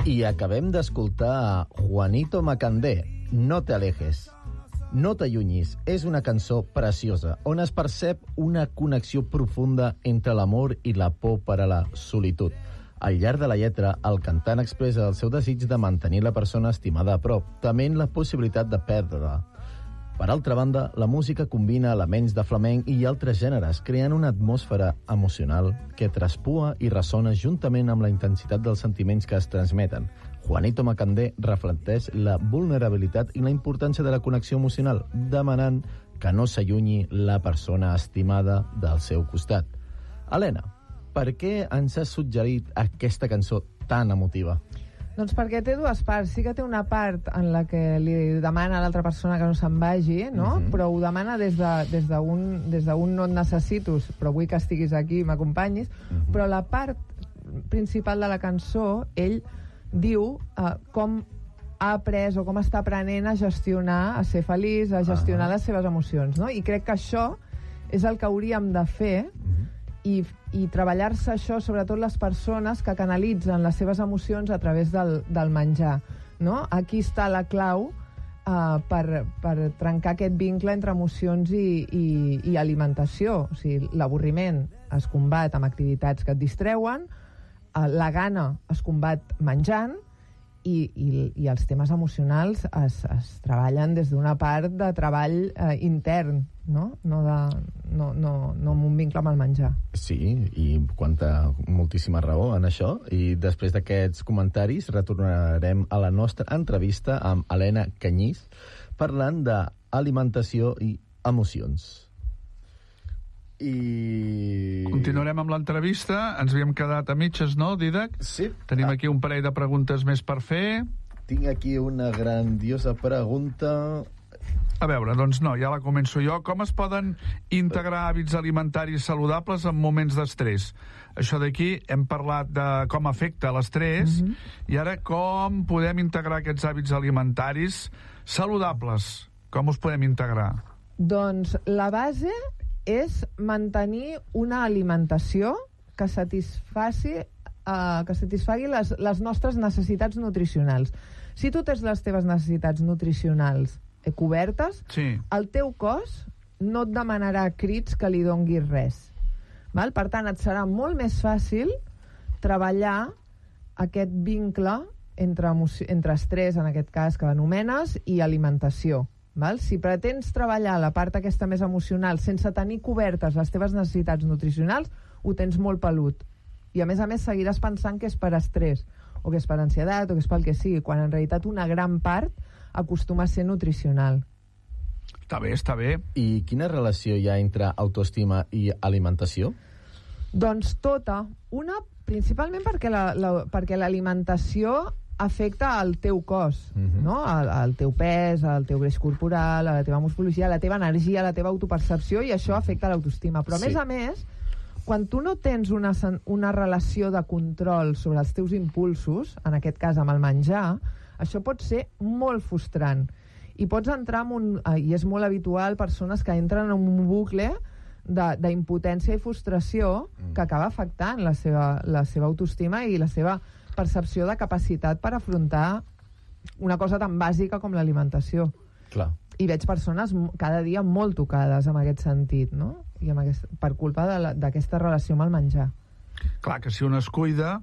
I acabem d'escoltar Juanito Macandé, No te alejes. No t'allunyis és una cançó preciosa on es percep una connexió profunda entre l'amor i la por per a la solitud. Al llarg de la lletra, el cantant expressa el seu desig de mantenir la persona estimada a prop, tement la possibilitat de perdre-la. Per altra banda, la música combina elements de flamenc i altres gèneres, creant una atmosfera emocional que traspua i ressona juntament amb la intensitat dels sentiments que es transmeten. Juanito Macandé reflecteix la vulnerabilitat i la importància de la connexió emocional, demanant que no s'allunyi la persona estimada del seu costat. Helena, per què ens has suggerit aquesta cançó tan emotiva? Doncs perquè té dues parts. Sí que té una part en la que li demana a l'altra persona que no se'n vagi, no? Però ho demana des d'un no et necessito, però vull que estiguis aquí i m'acompanyis. Però la part principal de la cançó, ell diu com ha après o com està aprenent a gestionar, a ser feliç, a gestionar les seves emocions, no? I crec que això és el que hauríem de fer i treballar-se això, sobretot les persones que canalitzen les seves emocions a través del menjar, no? Aquí està la clau per trencar aquest vincle entre emocions i alimentació. O sigui, l'avorriment es combat amb activitats que et distreuen, la gana es combat menjant i els temes emocionals es treballen des d'una part de treball intern, no? No amb un vincle amb el menjar. Sí, i moltíssima raó en això. I després d'aquests comentaris retornarem a la nostra entrevista amb Helena Canyís parlant d'alimentació i emocions. I... Continuarem amb l'entrevista. Ens havíem quedat a mitges, no, Dídac? Sí. Tenim aquí un parell de preguntes més per fer. Tinc aquí una grandiosa pregunta. A veure, doncs no, ja la començo jo. Com es poden integrar hàbits alimentaris saludables en moments d'estrès? Això d'aquí hem parlat de com afecta l'estrès i ara com podem integrar aquests hàbits alimentaris saludables? Com us podem integrar? Doncs la base és mantenir una alimentació que satisfagui les nostres necessitats nutricionals. Si tu tens les teves necessitats nutricionals cobertes, el teu cos no et demanarà crits que li donguis res. Val? Per tant, et serà molt més fàcil treballar aquest vincle entre estrès, en aquest cas que anomenes, i alimentació. Val? Si pretens treballar la part aquesta més emocional sense tenir cobertes les teves necessitats nutricionals, ho tens molt pelut. I a més seguiràs pensant que és per estrès, o que és per ansietat, o que és pel que sigui, quan en realitat una gran part acostuma a ser nutricional. Està bé, està bé. I quina relació hi ha entre autoestima i alimentació? Doncs tota. Una, principalment perquè l'alimentació afecta al teu cos, no? Al teu pes, al teu greix corporal, a la teva musculació, a la teva energia, a la teva autopercepció, i això afecta l'autoestima. Però a més, quan tu no tens una relació de control sobre els teus impulsos, en aquest cas amb el menjar, això pot ser molt frustrant. I pots entrar i és molt habitual, persones que entren en un bucle d'impotència i frustració que acaba afectant la seva autoestima i la seva percepció de capacitat per afrontar una cosa tan bàsica com l'alimentació. Clar. I veig persones cada dia molt tocades en aquest sentit, no? I per culpa d'aquesta relació amb el menjar. Clar, que si un es cuida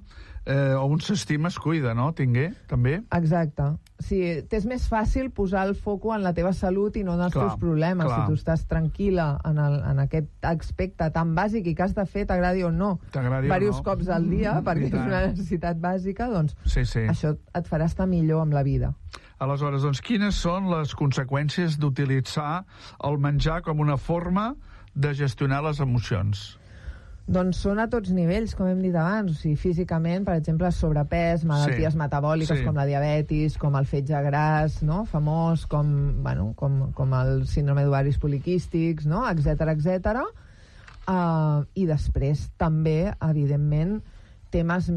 o un s'estima es cuida, no? Tingué, també? Exacte. Sí, t'és més fàcil posar el foco en la teva salut i no en els teus problemes. Si tu estàs tranquil·la en aquest aspecte tan bàsic i que has de fer, t'agradi o no, diversos cops al dia, perquè és una necessitat bàsica, doncs això et farà estar millor amb la vida. Aleshores, doncs, quines són les conseqüències d'utilitzar el menjar com una forma de gestionar les emocions? Doncs són a tots nivells, com hem dit abans. O sigui, físicament, per exemple, sobrepès, malalties metabòliques com la diabetis, com el fetge gras, no? Famós, com el síndrome d'ovaris poliquístics, no? Etcètera. I després també, evidentment, temes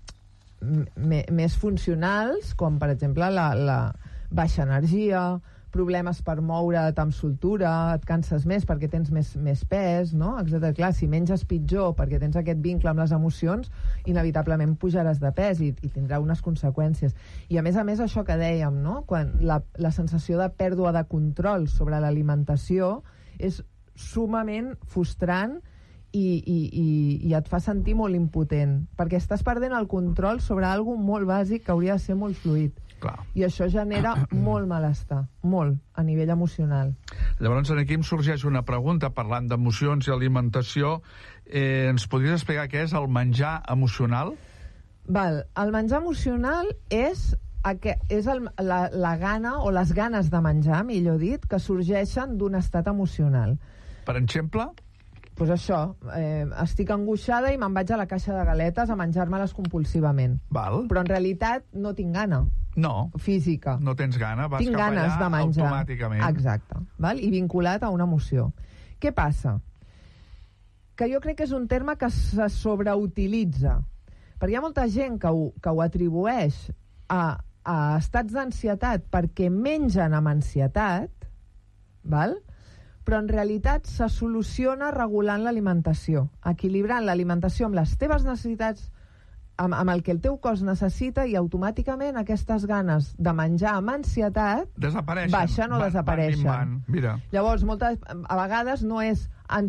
més funcionals, com per exemple la baixa energia, problemes per moure't amb soltura, et canses més perquè tens més pes, no? Etcètera. Clar, si menges pitjor perquè tens aquest vincle amb les emocions, inevitablement pujaràs de pes i tindrà unes conseqüències. I a més, això que dèiem, no? Quan la sensació de pèrdua de control sobre l'alimentació és sumament frustrant i et fa sentir molt impotent, perquè estàs perdent el control sobre alguna cosa molt bàsic que hauria de ser molt fluid. Clar. I això genera molt malestar, molt, a nivell emocional. Llavors, aquí em sorgeix una pregunta, parlant d'emocions i alimentació. Ens podries explicar què és el menjar emocional? El menjar emocional és la gana, o les ganes de menjar, millor dit, que sorgeixen d'un estat emocional. Per exemple? Doncs això, estic angoixada i me'n vaig a la caixa de galetes a menjar-me-les compulsivament. Val. Però en realitat no tinc gana. No. Física. No tens gana, vas tinc cap allà ganes de menjar. Automàticament. Exacte. Val? I vinculat a una emoció. Què passa? Que jo crec que és un terme que se sobreutilitza. Perquè hi ha molta gent que ho atribueix a estats d'ansietat perquè mengen amb ansietat, val? Però en realitat se soluciona regulant l'alimentació, equilibrant l'alimentació amb les teves necessitats, amb el que el teu cos necessita, i automàticament aquestes ganes de menjar amb ansietat baixen o desapareixen. Mira. Llavors, a vegades no és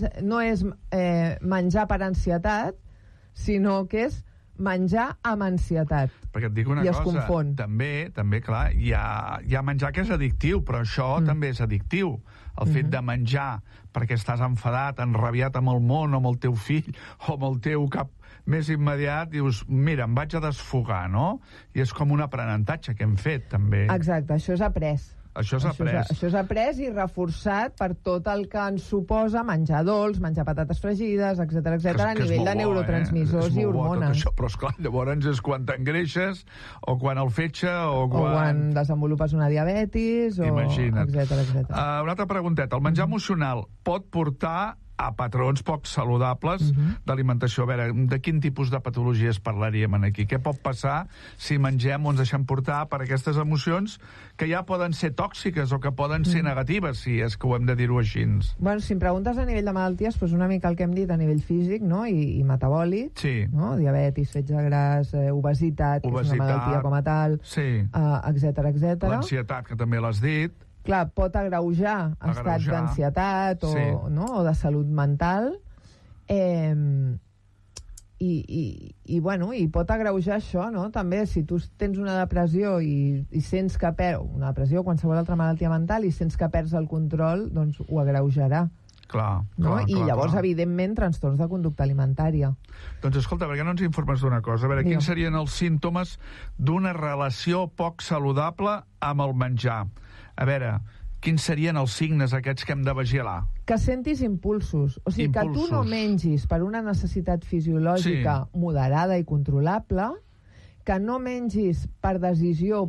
menjar per ansietat, sinó que és menjar amb ansietat. Perquè et dic una cosa, es confon. També, clar, hi ha menjar que és addictiu, però això també és addictiu. El fet de menjar perquè estàs enfadat, enrabiat amb el món, o amb el teu fill, o amb el teu cap més immediat, dius, mira, em vaig a desfogar, no? I és com un aprenentatge que hem fet, també. Exacte, això és après. Això és après i reforçat per tot el que ens suposa menjar dolç, menjar patates fregides, etcètera, a nivell de neurotransmissors i hormones. Però, esclar, llavors és quan t'engreixes, o quan el fetge, o quan desenvolupes una diabetis, etcètera. Una altra pregunteta. El menjar emocional pot portar a patrons poc saludables d'alimentació. A veure, de quin tipus de patologies parlaríem aquí? Què pot passar si mengem o ens deixem portar per aquestes emocions que ja poden ser tòxiques o que poden ser negatives, si és que ho hem de dir-ho així? Bueno, si em preguntes a nivell de malalties, doncs una mica el que hem dit a nivell físic, no? I metabòlic, sí. No? Diabetis, fetge gras, obesitat, que és una malaltia com a tal, sí. Etcètera. L'ansietat, que també l'has dit. Clar, pot agreujar estats d'ansietat o de salut mental, i pot agreujar això, no? També, si tu tens una depressió i sents que una depressió o qualsevol altra malaltia mental, i sents que perds el control, doncs ho agreujarà. Clar, I llavors, evidentment, trastorns de conducta alimentària. Doncs escolta, per què no ens informes d'una cosa? A veure, quins serien els símptomes d'una relació poc saludable amb el menjar? A veure, quins serien els signes aquests que hem de vigilar? Que sentis impulsos. O sigui, que tu no mengis per una necessitat fisiològica moderada i controlable, que no mengis per decisió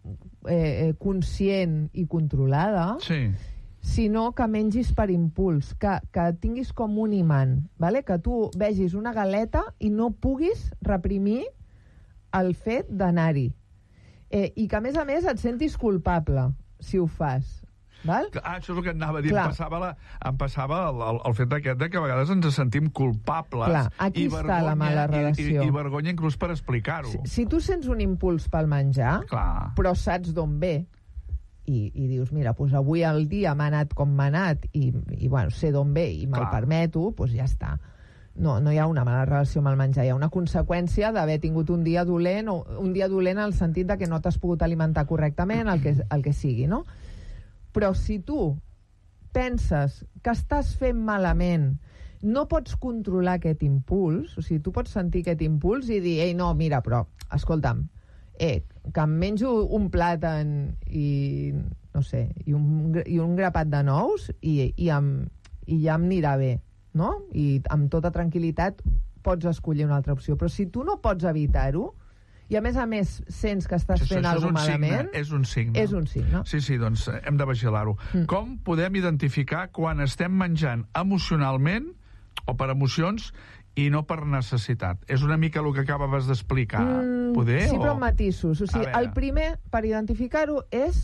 conscient i controlada, sinó que mengis per impuls, que tinguis com un imant, vale? Que tu vegis una galeta i no puguis reprimir el fet d'anar-hi. I que, a més, et sentis culpable si ho fas. Val? Això és el que et anava a dir. Em passava el fet aquest de que a vegades ens sentim culpables. Clar, aquí està la mala relació. I vergonya inclús per explicar-ho. Si tu sents un impuls pel menjar, però saps d'on ve, i dius, mira, doncs avui el dia m'ha anat com m'ha anat, i bueno, sé d'on ve i me'l permeto, doncs ja està. No hi ha una mala relació amb el menjar, hi ha una conseqüència d'haver tingut un dia dolent, o un dia dolent en el sentit de que no t'has pogut alimentar correctament, el que sigui, no? Però si tu penses que estàs fent malament, no pots controlar aquest impuls, o sigui, tu pots sentir aquest impuls i dir, ei, no, mira, però, escolta'm, que em menjo un plàtan i, no sé, i un grapat de nous i ja em anirà bé, no? I amb tota tranquil·litat pots escollir una altra opció. Però si tu no pots evitar-ho, i a més sents que estàs fent alguna cosa malament... És un signe. És un signe. Sí, doncs hem de vigilar-ho. Com podem identificar quan estem menjant emocionalment o per emocions i no per necessitat? És una mica el que acabaves d'explicar. Poder? Sí, però amb matisos. O sigui, el primer, per identificar-ho, és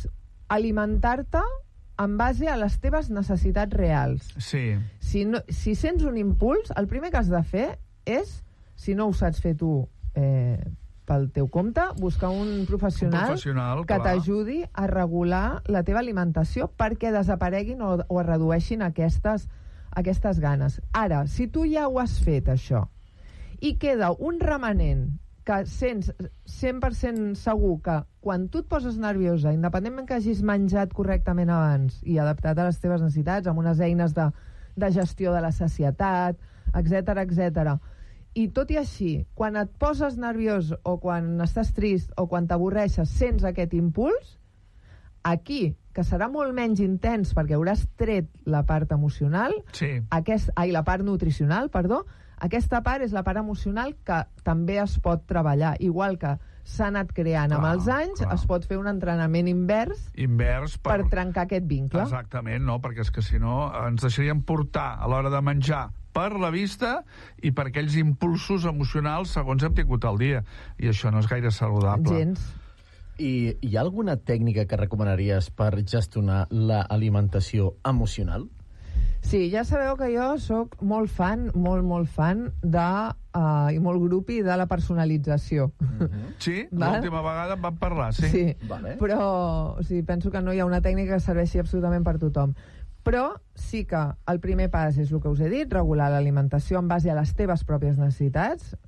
alimentar-te en base a les teves necessitats reals. Sí. Si sents un impuls, el primer que has de fer és, si no ho saps fer tu pel teu compte, buscar un professional que t'ajudi a regular la teva alimentació perquè desapareguin o es redueixin aquestes ganes. Ara, si tu ja ho has fet, això, i queda un remanent que sents 100% segur que quan tu et poses nerviosa, independentment que hagis menjat correctament abans i adaptat a les teves necessitats, amb unes eines de gestió de la sacietat, etc., i tot i així, quan et poses nerviós o quan estàs trist o quan t'avorreixes, sents aquest impuls, aquí, que serà molt menys intens perquè hauràs tret la part emocional, la part nutricional, perdó, aquesta part és la part emocional que també es pot treballar, igual que s'ha anat creant amb els anys, es pot fer un entrenament invers per trencar aquest vincle. Exactament, no? Perquè és que si no ens deixaríem portar a l'hora de menjar per la vista i per aquells impulsos emocionals segons hem tingut el dia. I això no és gaire saludable. Gens. I hi ha alguna tècnica que recomanaries per gestionar l'alimentació emocional? Sí, ja sabeu que jo sóc molt fan, molt fan i molt grupi de la personalització. Sí? L'última vegada en vam parlar, sí? Sí, però penso que no hi ha una tècnica que serveixi absolutament per tothom. Però sí que el primer pas és el que us he dit, regular l'alimentació en base a les teves pròpies necessitats,